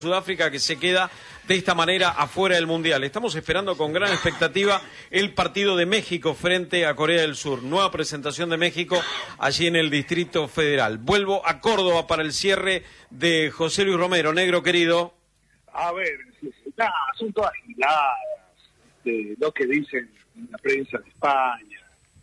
Sudáfrica, que se queda de esta manera afuera del Mundial. Estamos esperando con gran expectativa el partido de México frente a Corea del Sur. Nueva presentación de México allí en el Distrito Federal. Vuelvo a Córdoba para el cierre de José Luis Romero. Negro querido. A ver, son todas giladas de lo que dicen en la prensa de España,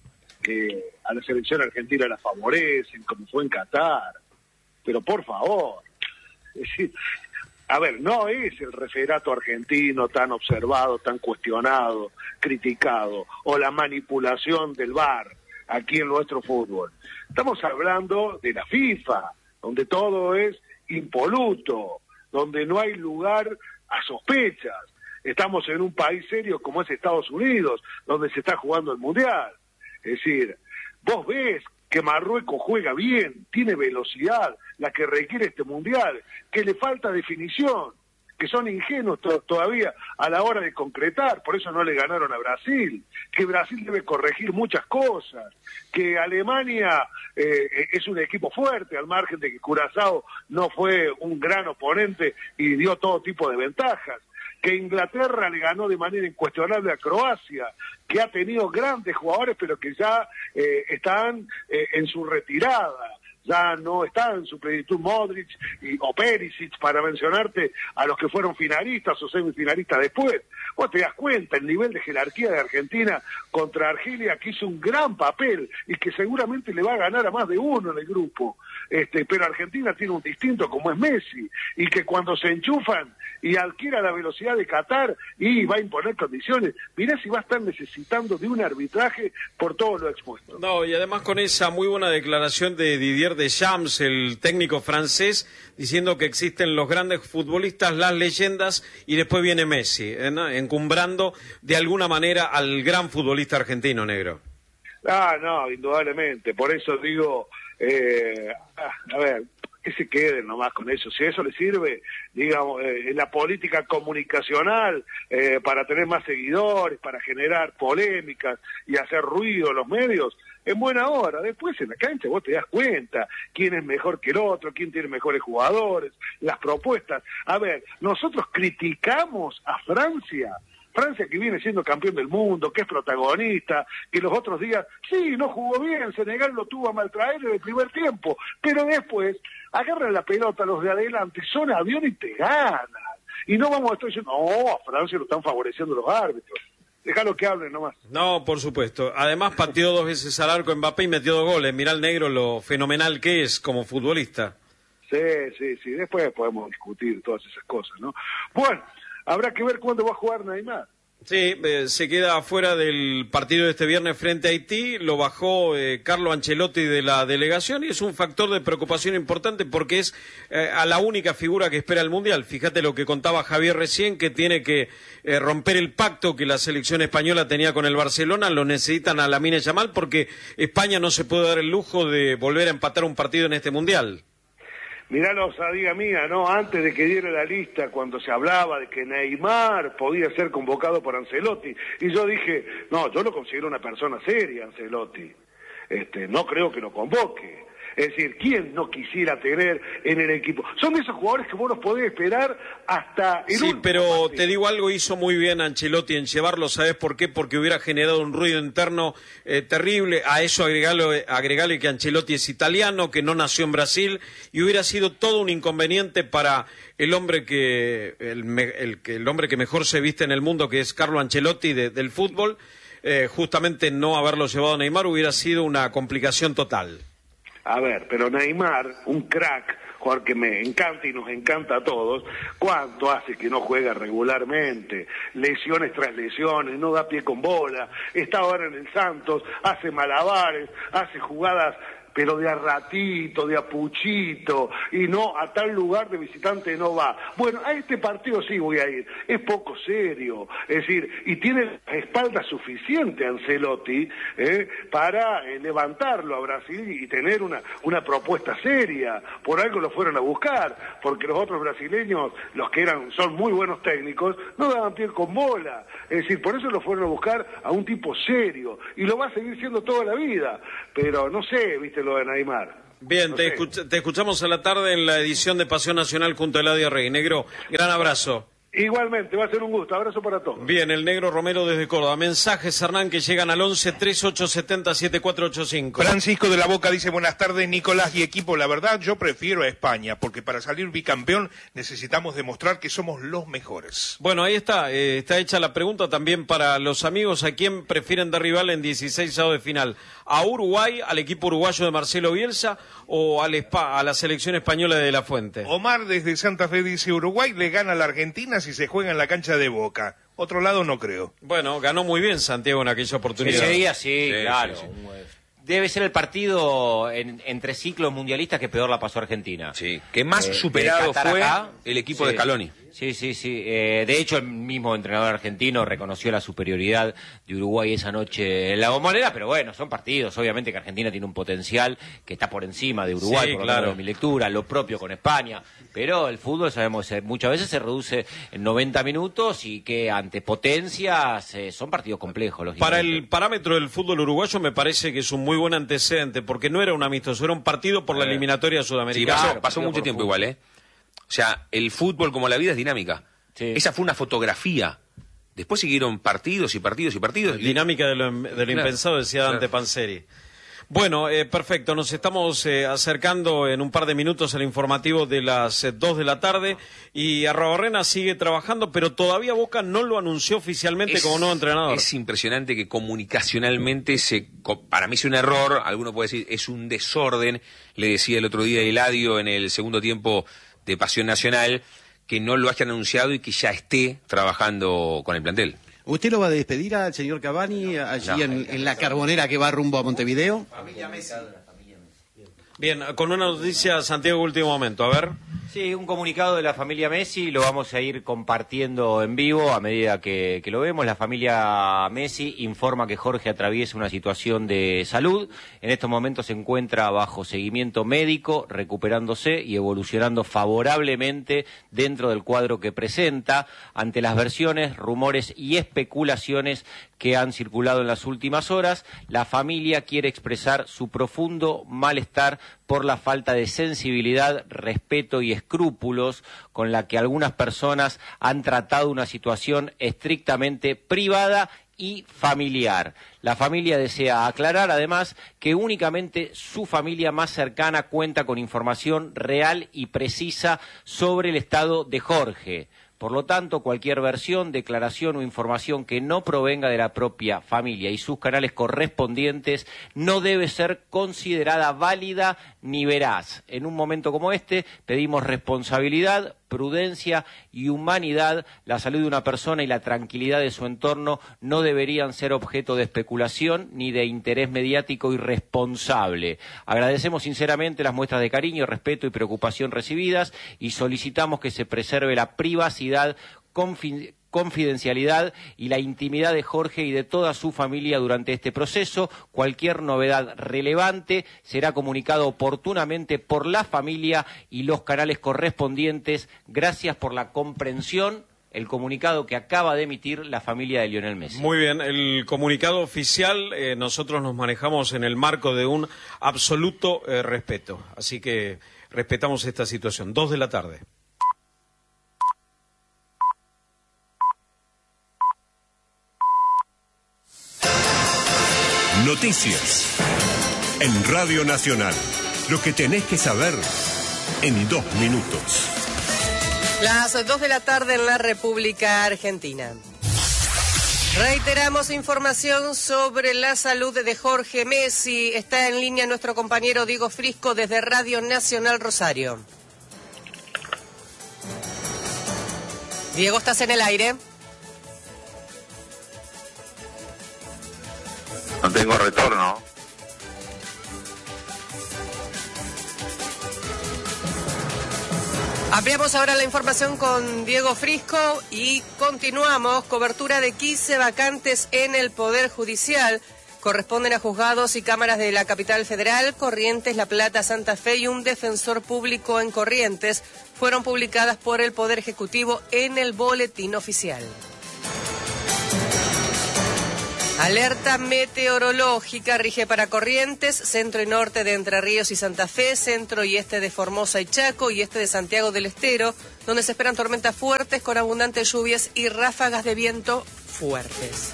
que a la selección argentina la favorecen, como fue en Qatar. Pero por favor, es decir, a ver, no es el referato argentino tan observado, tan cuestionado, criticado, o la manipulación del VAR aquí en nuestro fútbol. Estamos hablando de la FIFA, donde todo es impoluto, donde no hay lugar a sospechas. Estamos en un país serio como es Estados Unidos, donde se está jugando el Mundial. Es decir, vos ves que Marruecos juega bien, tiene velocidad, la que requiere este Mundial, que le falta definición, que son ingenuos todavía a la hora de concretar, por eso no le ganaron a Brasil, que Brasil debe corregir muchas cosas, que Alemania es un equipo fuerte, al margen de que Curazao no fue un gran oponente y dio todo tipo de ventajas, que Inglaterra le ganó de manera incuestionable a Croacia, que ha tenido grandes jugadores pero que ya están en su retirada, ya no están en su plenitud Modric o Perisic, para mencionarte a los que fueron finalistas o semifinalistas después. Vos te das cuenta el nivel de jerarquía de Argentina contra Argelia, que hizo un gran papel y que seguramente le va a ganar a más de uno en el grupo. Pero Argentina tiene un distinto como es Messi, y que cuando se enchufan y adquiera la velocidad de Qatar y va a imponer condiciones, mirá si va a estar necesitando de un arbitraje por todo lo expuesto. No, y además con esa muy buena declaración de Didier Deschamps, el técnico francés, diciendo que existen los grandes futbolistas, las leyendas, y después viene Messi, ¿no? Encumbrando de alguna manera al gran futbolista argentino, negro. No, indudablemente, por eso digo, a ver, que se queden nomás con eso. Si eso les sirve, digamos, en la política comunicacional, para tener más seguidores, para generar polémicas y hacer ruido en los medios, en buena hora. Después en la cancha vos te das cuenta quién es mejor que el otro, quién tiene mejores jugadores, las propuestas. A ver, nosotros criticamos a Francia que viene siendo campeón del mundo, que es protagonista, que los otros días, sí, no jugó bien, Senegal lo tuvo a maltraer en el primer tiempo, pero después agarran la pelota los de adelante, son avión y te ganan. Y no vamos a estar diciendo, no, a Francia lo están favoreciendo los árbitros. Déjalo que hablen nomás. No, por supuesto. Además pateó 2 veces al arco Mbappé y metió 2 goles. Mirá el negro lo fenomenal que es como futbolista. Sí, después podemos discutir todas esas cosas, ¿no? Bueno, habrá que ver cuándo va a jugar Neymar. Sí, se queda fuera del partido de este viernes frente a Haití, lo bajó Carlo Ancelotti de la delegación y es un factor de preocupación importante porque es a la única figura que espera el Mundial. Fíjate lo que contaba Javier recién, que tiene que romper el pacto que la selección española tenía con el Barcelona, lo necesitan a Lamine Yamal porque España no se puede dar el lujo de volver a empatar un partido en este Mundial. Mirá la osadía mía, ¿no? Antes de que diera la lista, cuando se hablaba de que Neymar podía ser convocado por Ancelotti, y yo dije, no, yo lo considero una persona seria, Ancelotti. No creo que lo convoque. Es decir, ¿quién no quisiera tener en el equipo? Son de esos jugadores que vos los podés esperar hasta el último. Sí, pero partido. te digo algo, hizo muy bien Ancelotti en llevarlo, ¿sabés por qué? Porque hubiera generado un ruido interno terrible. A eso agregarle que Ancelotti es italiano, que no nació en Brasil, y hubiera sido todo un inconveniente para el hombre que el hombre que mejor se viste en el mundo, que es Carlo Ancelotti del fútbol. Justamente no haberlo llevado a Neymar hubiera sido una complicación total. A ver, pero Neymar, un crack, jugador que me encanta y nos encanta a todos, ¿cuánto hace que no juega regularmente? Lesiones tras lesiones, no da pie con bola, está ahora en el Santos, hace malabares, hace jugadas, pero de a ratito, de a puchito, y no a tal lugar de visitante no va. Bueno, a este partido sí voy a ir, es poco serio, es decir, y tiene la espalda suficiente Ancelotti para levantarlo a Brasil y tener una propuesta seria. Por algo lo fueron a buscar, porque los otros brasileños, los que son muy buenos técnicos, no daban pie con bola. Es decir, por eso lo fueron a buscar a un tipo serio, y lo va a seguir siendo toda la vida, pero no sé, viste lo de Neymar. Bien, No te escuchamos a la tarde en la edición de Pasión Nacional junto a Eladio Rey. Negro, gran abrazo. Igualmente, va a ser un gusto. Abrazo para todos. Bien, el Negro Romero desde Córdoba. Mensajes, Hernán, que llegan al 11-3870-7485. Francisco de la Boca dice: buenas tardes, Nicolás y equipo. La verdad, yo prefiero a España, porque para salir bicampeón necesitamos demostrar que somos los mejores. Bueno, ahí está. Está hecha la pregunta también para los amigos. ¿A quién prefieren de rival en 16avos de final? ¿A Uruguay, al equipo uruguayo de Marcelo Bielsa o a la selección española de La Fuente? Omar desde Santa Fe dice: Uruguay le gana a la Argentina si se juega en la cancha de Boca. Otro lado no creo. Bueno, ganó muy bien Santiago en aquella oportunidad. Ese día sí, claro. Sí. Debe ser el partido entre ciclos mundialistas que peor la pasó Argentina. Sí, que más superado fue el equipo de Scaloni. Sí. De hecho, el mismo entrenador argentino reconoció la superioridad de Uruguay esa noche en la Bombonera, pero bueno, son partidos. Obviamente que Argentina tiene un potencial que está por encima de Uruguay, Sí, por lo claro. menos en mi lectura, lo propio con España. Pero el fútbol, sabemos, muchas veces se reduce en 90 minutos y que ante potencias son partidos complejos, lógicamente. Para el parámetro del fútbol uruguayo me parece que es un muy buen antecedente, porque no era un amistoso, era un partido por la eliminatoria Sí, sudamericana. pasó mucho tiempo igual, ¿eh? O sea, el fútbol como la vida es dinámica. Sí. Esa fue una fotografía. Después siguieron partidos y partidos y partidos. Dinámica de lo impensado, decía Dante Panzeri. Bueno, perfecto, nos estamos acercando en un par de minutos al informativo de las 2 de la tarde y Arrobarrena sigue trabajando, pero todavía Boca no lo anunció oficialmente como nuevo entrenador. Es impresionante que comunicacionalmente, para mí es un error, alguno puede decir es un desorden, le decía el otro día Eladio en el segundo tiempo de Pasión Nacional, que no lo hayan anunciado y que ya esté trabajando con el plantel. ¿Usted lo va a despedir al señor Cavani allí en la Carbonera que va rumbo a Montevideo? Bien, con una noticia, Santiago, último momento, a ver. Sí, un comunicado de la familia Messi, lo vamos a ir compartiendo en vivo a medida que lo vemos. La familia Messi informa que Jorge atraviesa una situación de salud. En estos momentos se encuentra bajo seguimiento médico, recuperándose y evolucionando favorablemente dentro del cuadro que presenta. Ante las versiones, rumores y especulaciones que han circulado en las últimas horas, la familia quiere expresar su profundo malestar por la falta de sensibilidad, respeto y escrúpulos con la que algunas personas han tratado una situación estrictamente privada y familiar. La familia desea aclarar, además, que únicamente su familia más cercana cuenta con información real y precisa sobre el estado de Jorge. Por lo tanto, cualquier versión, declaración o información que no provenga de la propia familia y sus canales correspondientes no debe ser considerada válida ni veraz. En un momento como este, pedimos responsabilidad, prudencia y humanidad. La salud de una persona y la tranquilidad de su entorno no deberían ser objeto de especulación ni de interés mediático irresponsable. Agradecemos sinceramente las muestras de cariño, respeto y preocupación recibidas y solicitamos que se preserve la privacidad, confidencialidad y la intimidad de Jorge y de toda su familia durante este proceso. Cualquier novedad relevante será comunicado oportunamente por la familia y los canales correspondientes. Gracias por la comprensión. El comunicado que acaba de emitir la familia de Lionel Messi. Muy bien, el comunicado oficial, nosotros nos manejamos en el marco de un absoluto respeto. Así que respetamos esta situación. 2 de la tarde. Noticias en Radio Nacional. Lo que tenés que saber en 2 minutos. Las 2 de la tarde en la República Argentina. Reiteramos información sobre la salud de Jorge Messi. Está en línea nuestro compañero Diego Frisco desde Radio Nacional Rosario. Diego, ¿estás en el aire? No tengo retorno. Ampliamos ahora la información con Diego Frisco y continuamos. Cobertura de 15 vacantes en el Poder Judicial. Corresponden a juzgados y cámaras de la capital federal, Corrientes, La Plata, Santa Fe y un defensor público en Corrientes. Fueron publicadas por el Poder Ejecutivo en el Boletín Oficial. Alerta meteorológica rige para Corrientes, centro y norte de Entre Ríos y Santa Fe, centro y este de Formosa y Chaco y este de Santiago del Estero, donde se esperan tormentas fuertes con abundantes lluvias y ráfagas de viento fuertes.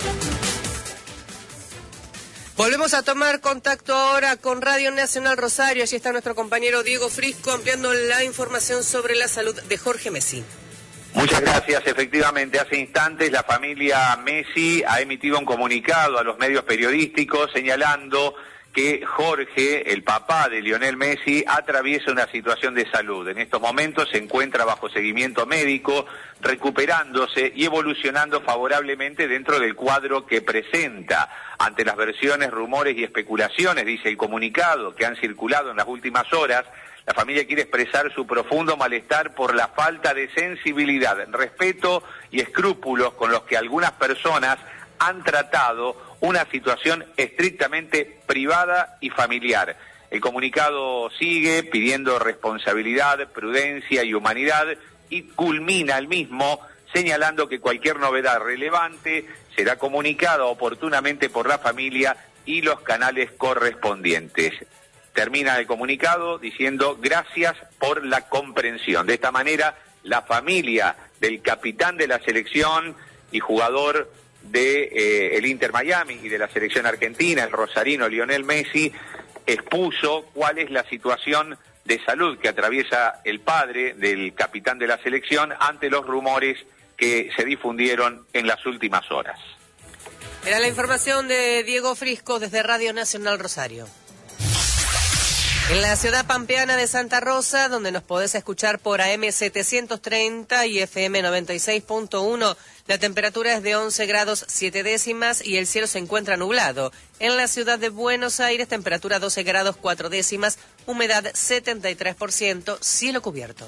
Volvemos a tomar contacto ahora con Radio Nacional Rosario. Allí está nuestro compañero Diego Frisco ampliando la información sobre la salud de Jorge Messi. Muchas gracias. Efectivamente, hace instantes la familia Messi ha emitido un comunicado a los medios periodísticos señalando que Jorge, el papá de Lionel Messi, atraviesa una situación de salud. En estos momentos se encuentra bajo seguimiento médico, recuperándose y evolucionando favorablemente dentro del cuadro que presenta. Ante las versiones, rumores y especulaciones, dice el comunicado, que han circulado en las últimas horas, la familia quiere expresar su profundo malestar por la falta de sensibilidad, respeto y escrúpulos con los que algunas personas han tratado una situación estrictamente privada y familiar. El comunicado sigue pidiendo responsabilidad, prudencia y humanidad y culmina el mismo señalando que cualquier novedad relevante será comunicada oportunamente por la familia y los canales correspondientes. Termina el comunicado diciendo gracias por la comprensión. De esta manera, la familia del capitán de la selección y jugador de el Inter Miami y de la selección argentina, el rosarino Lionel Messi, expuso cuál es la situación de salud que atraviesa el padre del capitán de la selección ante los rumores que se difundieron en las últimas horas. Era la información de Diego Frisco desde Radio Nacional Rosario. En la ciudad pampeana de Santa Rosa, donde nos podés escuchar por AM 730 y FM 96.1, la temperatura es de 11 grados 7 décimas y el cielo se encuentra nublado. En la ciudad de Buenos Aires, temperatura 12 grados 4 décimas, humedad 73%, cielo cubierto.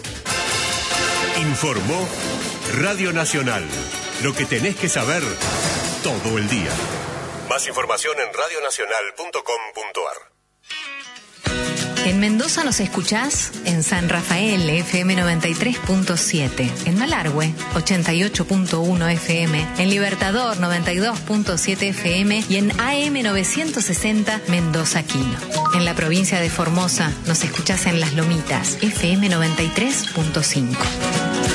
Informó Radio Nacional. Lo que tenés que saber todo el día. Más información en radionacional.com.ar. En Mendoza nos escuchás en San Rafael, FM 93.7, en Malargüe, 88.1 FM, en Libertador, 92.7 FM y en AM 960, Mendoza Quino. En la provincia de Formosa nos escuchás en Las Lomitas, FM 93.5.